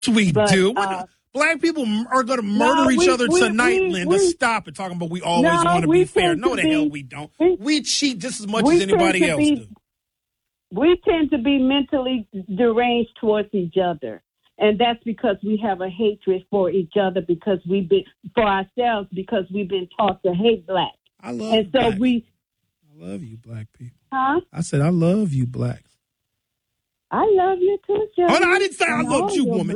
We But, do. Black people are going to murder each other tonight, Linda. Stop it. Talking about we always want to be fair. No, the hell we don't. We cheat just as much as anybody else do. We tend to be mentally deranged towards each other. And that's because we have a hatred for each other because we've been taught to hate black. I love and so blacks. I love you, black people. Huh? I said I love you, blacks. I love you too, Joe. Oh, no, I didn't say I loved you, woman.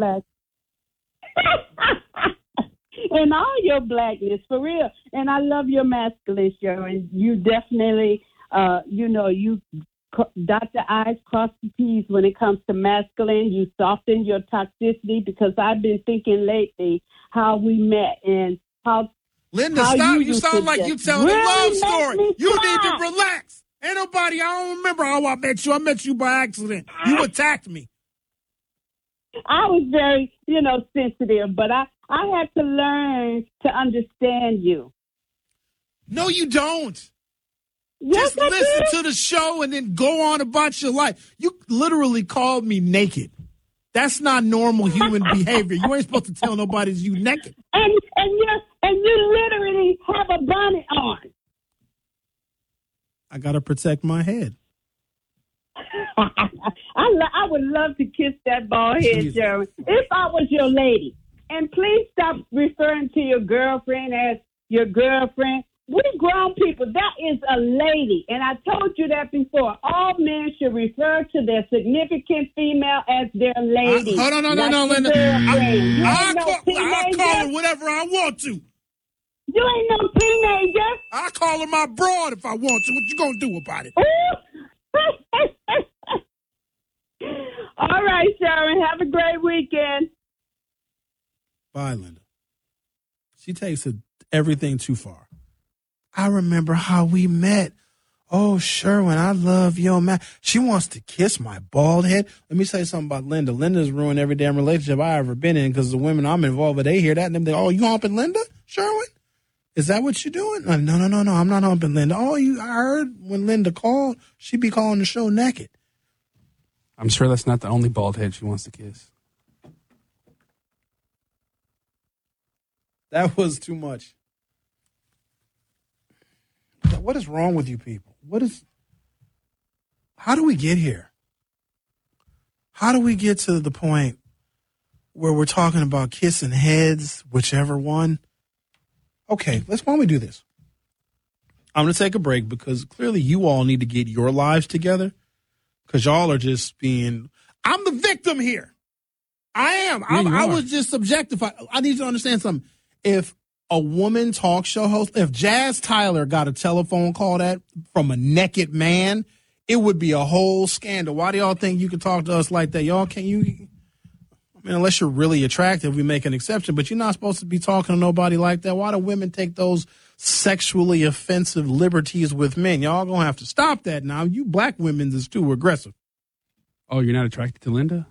And all your blackness, for real. And I love your masculine show. And you definitely, you dot the I's, cross the T's when it comes to masculine. You soften your toxicity because I've been thinking lately how we met and how. Linda, stop. You sound like you telling a love story. You need to relax. Ain't nobody, I don't remember how I met you. I met you by accident. You attacked me. I was very, sensitive, but I had to learn to understand you. No, you don't. Yes, just listen to the show and then go on about your life. You literally called me naked. That's not normal human behavior. You ain't supposed to tell nobody you naked. And you literally have a bonnet on. I gotta protect my head. I would love to kiss that bald head, Sharon, if I was your lady. And please stop referring to your girlfriend as your girlfriend. We grown people. That is a lady. And I told you that before. All men should refer to their significant female as their lady. Hold on, no, Linda. I'll call her whatever I want to. You ain't no teenager. I'll call her my broad if I want to. What you gonna do about it? All right, Sharon. Have a great weekend. Bye, Linda. She takes everything too far. I remember how we met. Oh, Sherwin, I love your man. She wants to kiss my bald head. Let me say something about Linda. Linda's ruined every damn relationship I ever been in because the women I'm involved with, they hear that and they, oh, you humping Linda, Sherwin? Is that what you're doing? No, I'm not humping Linda. Oh, I heard when Linda called, she be calling the show naked. I'm sure that's not the only bald head she wants to kiss. That was too much. What is wrong with you people? How do we get here? How do we get to the point where we're talking about kissing heads, whichever one? Okay, why don't we do this? I'm going to take a break because clearly you all need to get your lives together because y'all are just I'm the victim here. I am. I was just subjectified. I need you to understand something. If a woman talk show host, if Jazz Tyler got a telephone call from a naked man, it would be a whole scandal. Why do y'all think you can talk to us like that? Y'all unless you're really attractive, we make an exception, but you're not supposed to be talking to nobody like that. Why do women take those sexually offensive liberties with men? Y'all gonna have to stop that now. You black women is too aggressive. Oh, you're not attracted to Linda?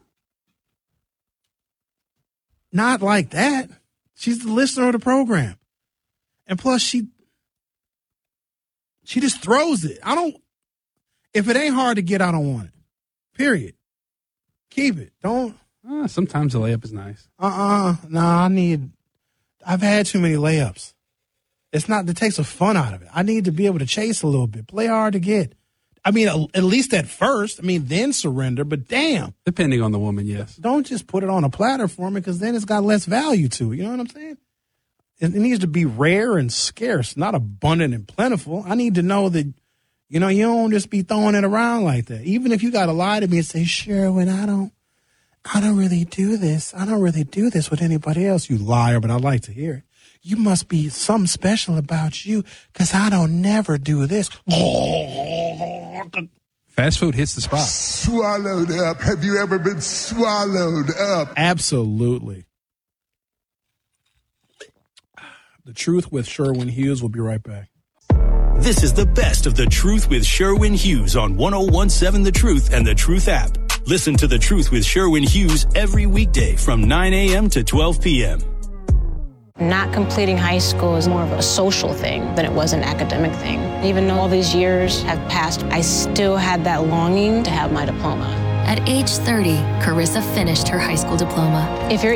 Not like that. She's the listener of the program. And plus, she just throws it. If it ain't hard to get, I don't want it. Period. Keep it. Don't. Sometimes a layup is nice. I've had too many layups. It takes the fun out of it. I need to be able to chase a little bit. Play hard to get. I mean, at least at first. I mean, then surrender, but damn. Depending on the woman, yes. Don't just put it on a platter for me because then it's got less value to it. You know what I'm saying? It needs to be rare and scarce, not abundant and plentiful. I need to know that, you don't just be throwing it around like that. Even if you got to lie to me and say, Sherwin, I don't really do this. I don't really do this with anybody else, you liar, but I like to hear it. You must be something special about you because I don't never do this. Fast food hits the spot. Swallowed up. Have you ever been swallowed up? Absolutely. The Truth with Sherwin Hughes. We'll be right back. This is the best of The Truth with Sherwin Hughes on 101.7 The Truth and The Truth app. Listen to The Truth with Sherwin Hughes every weekday from 9 a.m. to 12 p.m. Not completing high school is more of a social thing than it was an academic thing. Even though all these years have passed, I still had that longing to have my diploma. At age 30, Carissa finished her high school diploma. If you're